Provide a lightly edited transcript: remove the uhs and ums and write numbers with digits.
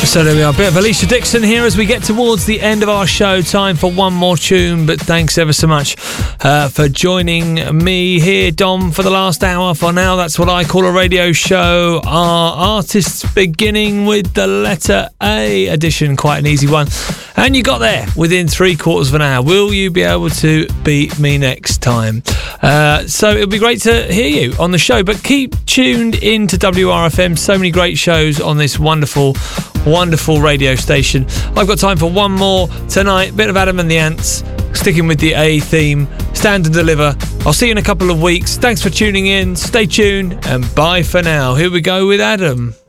So there we are, a bit of Alicia Dixon here as we get towards the end of our show. Time for one more tune, but thanks ever so much for joining me here, Dom, for the last hour. For now, that's what I call a radio show. Our artists beginning with the letter A edition, quite an easy one. And you got there within 3/4 of an hour. Will you be able to beat me next time? So it'll be great to hear you on the show, but keep tuned in to WRFM. So many great shows on this wonderful radio station. I've got time for one more tonight. Bit of Adam and the Ants, sticking with the A theme. Stand and Deliver. I'll see you in a couple of weeks. Thanks for tuning in. Stay tuned and bye for now. Here we go with Adam.